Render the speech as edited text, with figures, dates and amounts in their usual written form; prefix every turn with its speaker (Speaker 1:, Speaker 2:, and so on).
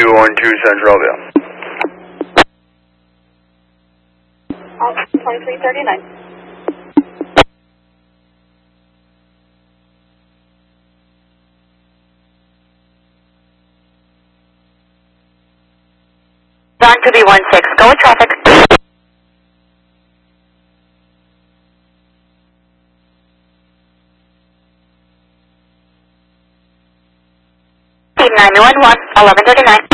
Speaker 1: 212 Centralia.
Speaker 2: 2339.
Speaker 3: 12B16, go with traffic. Speed 911, 1139.